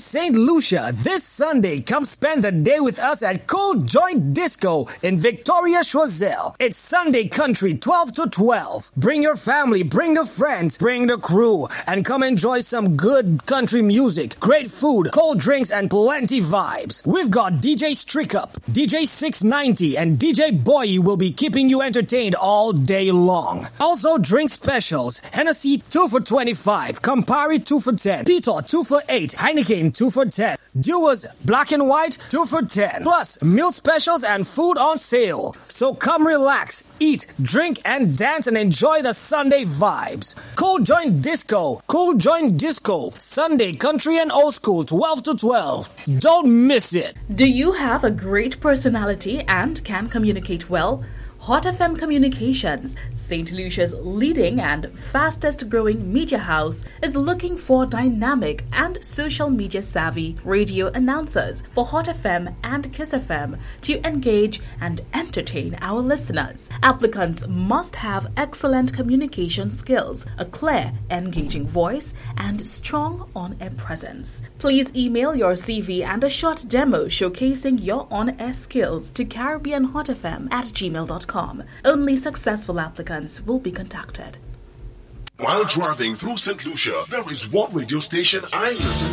St. Lucia this Sunday. Come spend the day with us at Cold Joint Disco in Victoria Choiseul. It's Sunday Country 12 to 12. Bring your family, bring the friends, bring the crew, and come enjoy some good country music, great food, cold drinks, and plenty vibes. We've got DJ Strickup, DJ 690, and DJ Boy will be keeping you entertained all day long. Also, drink specials. Hennessy 2 for 25, Campari 2 for 10, Pito 2 for 8, Heineken 2 for 10, Duos Black and White 2 for 10, plus meal specials and food on sale. So come relax, eat, drink, and dance and enjoy the Sunday vibes. Cold Joint Disco, Cold Joint Disco, Sunday Country and Old School 12 to 12. Don't miss it. Do you have a great personality and can communicate well? Hot FM Communications, St. Lucia's leading and fastest growing media house, is looking for dynamic and social media savvy radio announcers for Hot FM and Kiss FM to engage and entertain our listeners. Applicants must have excellent communication skills, a clear, engaging voice, and strong on-air presence. Please email your CV and a short demo showcasing your on-air skills to caribbeanhotfm@gmail.com. Only successful applicants will be contacted. While driving through St. Lucia, there is one radio station I listen